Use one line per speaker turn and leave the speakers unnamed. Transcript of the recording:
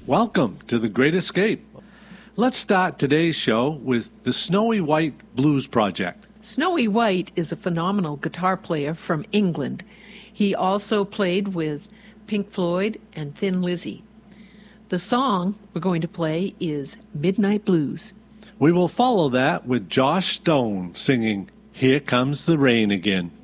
Welcome to The Great Escape. Let's start today's show with the Snowy White Blues Project.
Snowy White is a phenomenal guitar player from England. He also played with Pink Floyd and Thin Lizzy. The song we're going to play is Midnight Blues.
We will follow that with Josh Stone singing Here Comes the Rain Again.